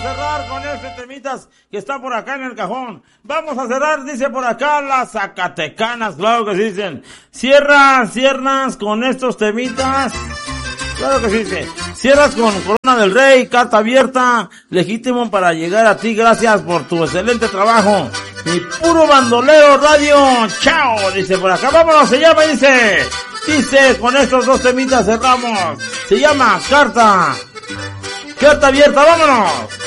a cerrar con estos temitas que están por acá en el cajón. Vamos a cerrar, dice por acá las zacatecanas, claro que sí dicen. Cierras con estos temitas. Claro que sí dice. Cierras con Corona del Rey, carta abierta, legítimo para llegar a ti. Gracias por tu excelente trabajo. Mi puro bandolero radio. Chao, dice por acá. Vámonos, se llama, dice, con estos dos temitas cerramos. Se llama carta abierta, vámonos.